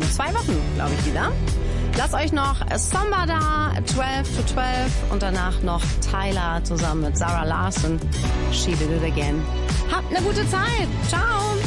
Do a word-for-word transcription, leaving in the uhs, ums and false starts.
zwei Wochen, glaube ich, wieder. Lasst euch noch Samba da, zwölf to zwölf und danach noch Tyler zusammen mit Sarah Larson. She Did It Again. Habt eine gute Zeit. Ciao.